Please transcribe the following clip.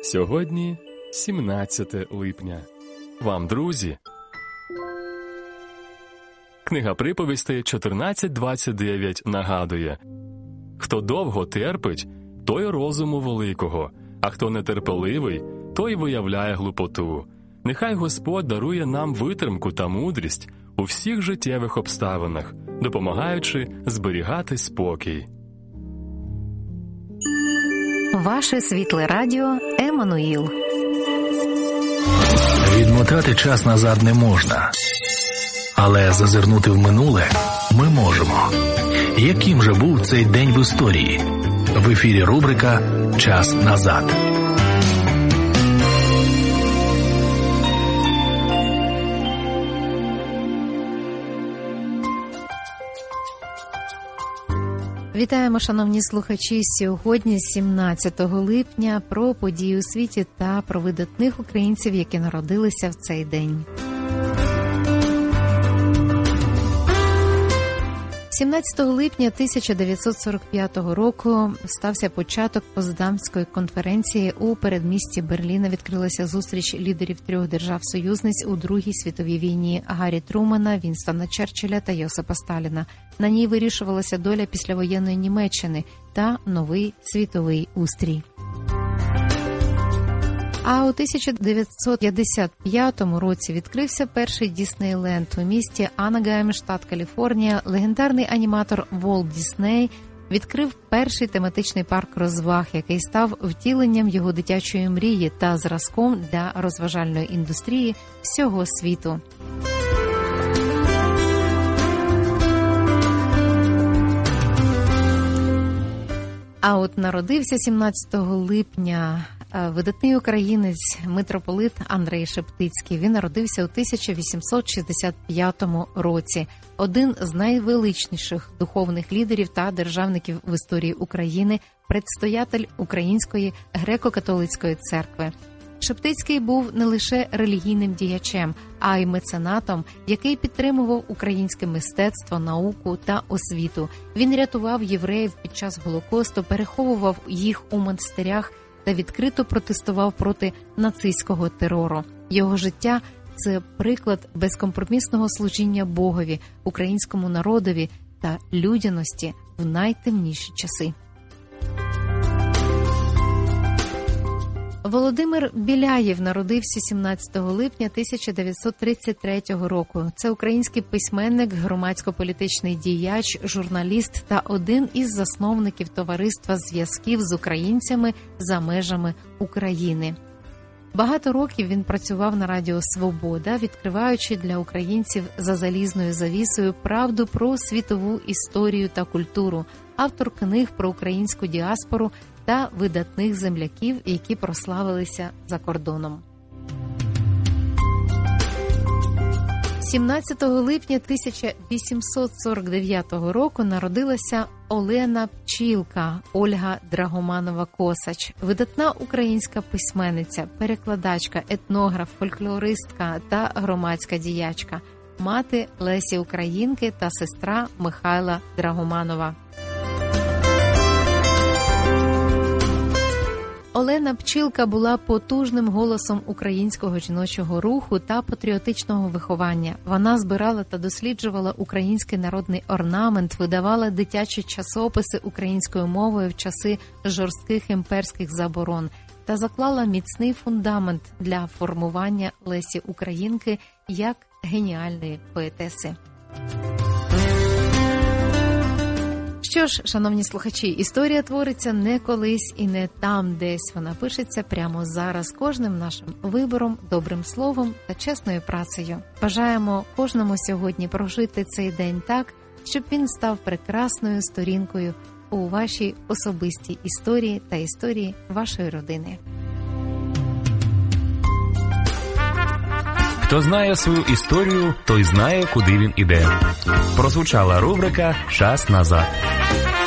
Сьогодні 17 липня. Вам, друзі, книга приповістей 14:29 нагадує: «Хто довго терпить, той розуму великого, а хто нетерпеливий, той виявляє глупоту». Нехай Господь дарує нам витримку та мудрість у всіх життєвих обставинах, допомагаючи зберігати спокій. Ваше світле радіо Еммануїл. Відмотати час назад не можна, але зазирнути в минуле ми можемо. Яким же був цей день в історії? В ефірі рубрика «Час назад». Вітаємо, шановні слухачі, сьогодні, 17 липня, про події у світі та про видатних українців, які народилися в цей день. 17 липня 1945 року стався початок Потсдамської конференції. У передмісті Берліна відкрилася зустріч лідерів трьох держав-союзниць у Другій світовій війні – Гаррі Трумана, Вінстона Черчилля та Йосипа Сталіна. На ній вирішувалася доля післявоєнної Німеччини та новий світовий устрій. А у 1955 році відкрився перший Діснейленд у місті Анагайм, штат Каліфорнія. Легендарний аніматор Волт Дісней відкрив перший тематичний парк розваг, який став втіленням його дитячої мрії та зразком для розважальної індустрії всього світу. А от народився 17 липня видатний українець, митрополит Андрей Шептицький. Він народився у 1865 році. Один з найвеличніших духовних лідерів та державників в історії України, предстоятель Української греко-католицької церкви. Шептицький був не лише релігійним діячем, а й меценатом, який підтримував українське мистецтво, науку та освіту. Він рятував євреїв під час Голокосту, переховував їх у монастирях та відкрито протестував проти нацистського терору. Його життя – це приклад безкомпромісного служіння Богові, українському народові та людяності в найтемніші часи. Володимир Біляєв народився 17 липня 1933 року. Це український письменник, громадсько-політичний діяч, журналіст та один із засновників товариства зв'язків з українцями за межами України. Багато років він працював на Радіо Свобода, відкриваючи для українців за залізною завісою правду про світову історію та культуру, автор книг про українську діаспору та видатних земляків, які прославилися за кордоном. 17 липня 1849 року народилася Олена Пчілка Ольга Драгоманова-Косач, видатна українська письменниця, перекладачка, етнограф, фольклористка та громадська діячка, мати Лесі Українки та сестра Михайла Драгоманова. Олена Пчілка була потужним голосом українського жіночого руху та патріотичного виховання. Вона збирала та досліджувала український народний орнамент, видавала дитячі часописи українською мовою в часи жорстких імперських заборон та заклала міцний фундамент для формування Лесі Українки як геніальної поетеси. Що ж, шановні слухачі, історія твориться не колись і не там десь. Вона пишеться прямо зараз кожним нашим вибором, добрим словом та чесною працею. Бажаємо кожному сьогодні прожити цей день так, щоб він став прекрасною сторінкою у вашій особистій історії та історії вашої родини. Хто знає свою історію, той знає, куди він іде. Прозвучала рубрика «Час назад».